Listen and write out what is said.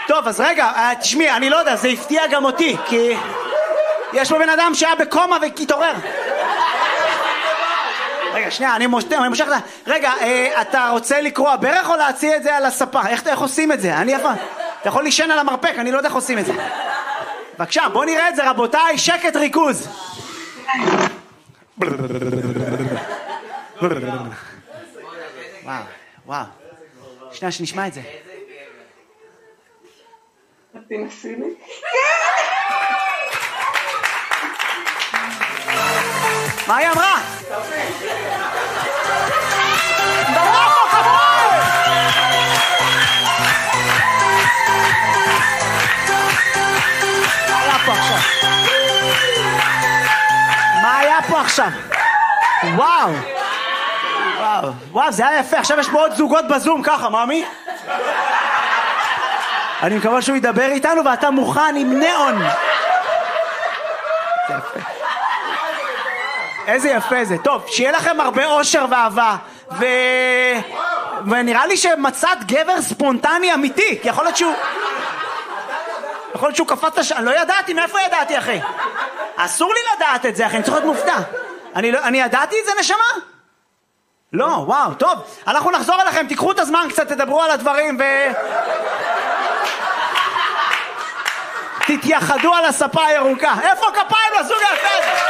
טוב, אז רגע, תשמעי, אני לא יודע, זה הפתיע גם אותי, כי יש פה בן אדם שהיה בקומה והתעורר. רגע, שנייה, אני מושך... רגע, אתה רוצה לקרוע ברך או להציע את זה על הספה? איך עושים את זה? אתה יכול לישן על המרפק, אני לא יודע איך עושים את זה. בבקשה, בוא נראה את זה, רבותיי, שקט ריכוז. וואו. שנייה, שנשמע את זה. תנסי לי. מה היא אמרה? ברוך כבוד! מה היה פה עכשיו? וואו, זה היה יפה. עכשיו יש פה עוד זוגות בזום ככה, מאמי? אני מקווה שהוא ידבר איתנו ואתה מוכן עם נאון. זה יפה. איזה יפה זה. טוב, שיהיה לכם הרבה אושר ואהבה. ונראה לי שמצאת גבר ספונטני אמיתי. כי יכול להיות שהוא קפץ אני לא ידעתי, מאיפה ידעתי, אחי? אסור לי לדעת את זה, אחי, אני צריך להיות מופתע. אני ידעתי את זה, נשמה? לא, וואו, טוב. אנחנו נחזור אליכם, תיקחו את הזמן קצת, תדברו על הדברים תתייחדו על הספה הירוקה. איפה כפיים לזוג היפה?